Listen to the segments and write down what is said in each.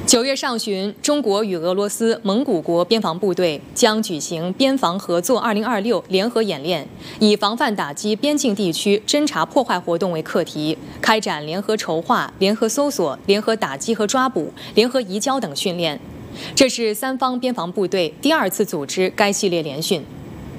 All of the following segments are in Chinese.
9月上旬，中国与俄罗斯、蒙古国边防部队将举行边防合作2026联合演练，以防范打击边境地区侦察破坏活动为课题，开展联合筹划、联合搜索、联合打击和抓捕、联合移交等训练。这是三方边防部队第2次组织该系列联训。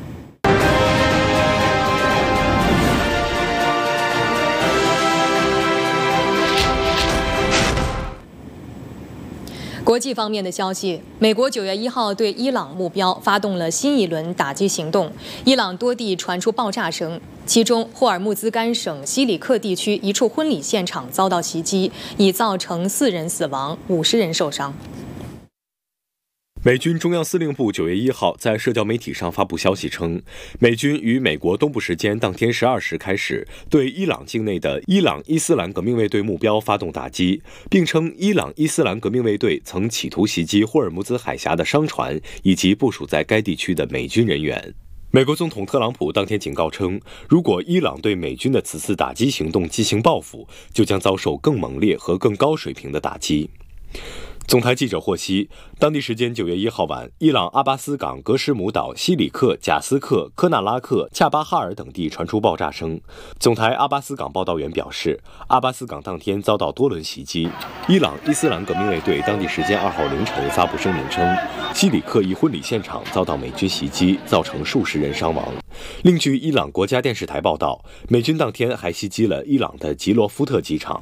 国际方面的消息，美国9月1号对伊朗目标发动了新一轮打击行动，伊朗多地传出爆炸声，其中霍尔木兹干省西里克地区一处婚礼现场遭到袭击，已造成4人死亡，50人受伤。 美军中央司令部9月1号在社交媒体上发布消息称，美军于美国东部时间当天12时开始对伊朗境内的伊朗伊斯兰革命卫队目标发动打击，并称伊朗伊斯兰革命卫队曾企图袭击霍尔木兹海峡的商船以及部署在该地区的美军人员。美国总统特朗普当天警告称，如果伊朗对美军的此次打击行动进行报复，就将遭受更猛烈和更高水平的打击。总台记者获悉，当地时间9月1号晚，伊朗阿巴斯港格什姆岛、西里克、贾斯克、科纳拉克、恰巴哈尔等地传出爆炸声。总台阿巴斯港报道员表示，阿巴斯港当天遭到多轮袭击。伊朗伊斯兰革命卫队当地时间2号凌晨发布声明称，西里克一婚礼现场遭到美军袭击，造成数十人伤亡。另据伊朗国家电视台报道，美军当天还袭击了伊朗的吉罗夫特机场。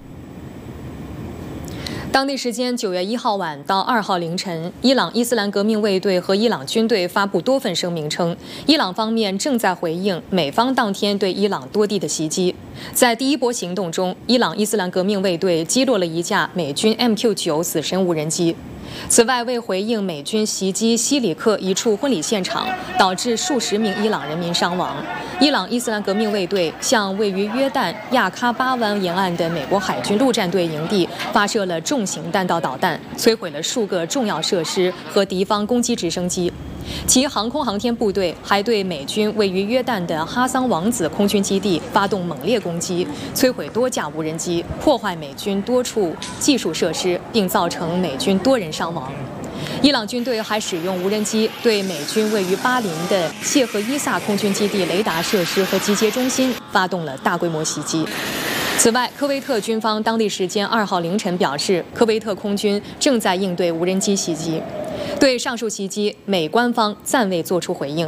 当地时间9月1号晚到2号凌晨，伊朗伊斯兰革命卫队和伊朗军队发布多份声明称，伊朗方面正在回应美方当天对伊朗多地的袭击。在第一波行动中，伊朗伊斯兰革命卫队击落了一架美军 MQ-9 死神无人机。此外，为回应美军袭击西里克一处婚礼现场，导致数十名伊朗人民伤亡，伊朗伊斯兰革命卫队向位于约旦亚喀巴湾沿岸的美国海军陆战队营地发射了重型弹道导弹，摧毁了数个重要设施和敌方攻击直升机。其航空航天部队还对美军位于约旦的哈桑王子空军基地发动猛烈攻击，摧毁多架无人机，破坏美军多处技术设施，并造成美军多人伤亡。伊朗军队还使用无人机对美军位于巴林的谢赫伊萨空军基地雷达设施和集结中心发动了大规模袭击。此外，科威特军方当地时间2号凌晨表示，科威特空军正在应对无人机袭击。对上述袭击，美官方暂未作出回应。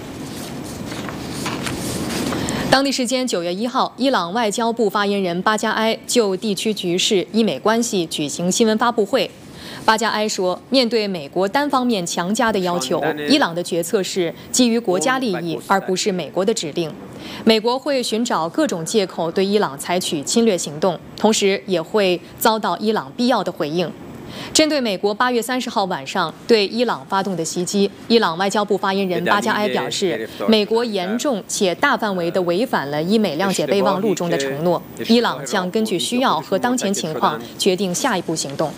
当地时间9月1号，伊朗外交部发言人巴加埃就地区局势、伊美关系举行新闻发布会。巴加埃说，面对美国单方面强加的要求，伊朗的决策是基于国家利益，而不是美国的指令。美国会寻找各种借口对伊朗采取侵略行动，同时也会遭到伊朗必要的回应。针对美国8月30号晚上对伊朗发动的袭击，伊朗外交部发言人巴加埃表示，美国严重且大范围地违反了伊美谅解备忘录中的承诺，伊朗将根据需要和当前情况决定下一步行动。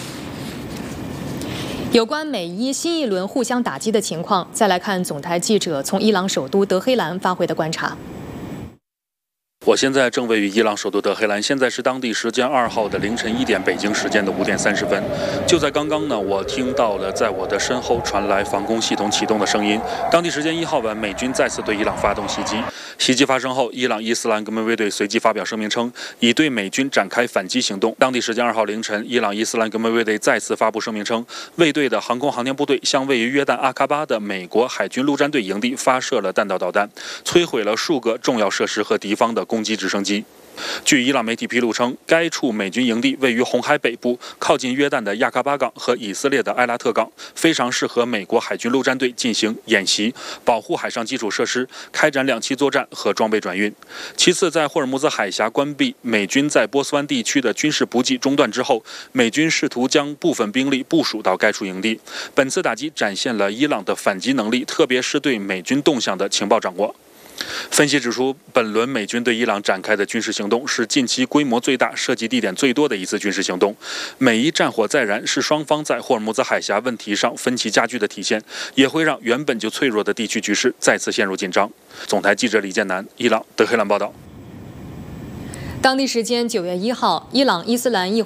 有关美伊新一轮互相打击的情况，再来看总台记者从伊朗首都德黑兰发回的观察。 我现在正位于伊朗首都德黑兰，现在是当地时间2号的凌晨1点，北京时间的5点30分。就在刚刚呢，我听到了在我的身后传来防空系统启动的声音。当地时间1号晚，美军再次对伊朗发动袭击。袭击发生后，伊朗伊斯兰革命卫队随即发表声明称，已对美军展开反击行动。当地时间2号凌晨，伊朗伊斯兰革命卫队再次发布声明称，卫队的航空航天部队向位于约旦阿喀巴的美国海军陆战队营地发射了弹道导弹，摧毁了数个重要设施和敌方的攻击直升机。据伊朗媒体披露称，该处美军营地位于红海北部，靠近约旦的亚喀巴港和以色列的埃拉特港，非常适合美国海军陆战队进行演习、保护海上基础设施、开展两栖作战和装备转运。其次，在霍尔木兹海峡关闭美军在波斯湾地区的军事补给中断之后，美军试图将部分兵力部署到该处营地。本次打击展现了伊朗的反击能力，特别是对美军动向的情报掌握。分析指出，本轮美军对伊朗展开的军事行动是近期规模最大、涉及地点最多的一次军事行动。美伊战火再燃是双方在霍尔木兹海峡问题上分歧加剧的体现，也会让原本就脆弱的地区局势再次陷入紧张。总台记者李建南，伊朗德黑兰报道。 当地时间9月1号，伊朗伊斯兰议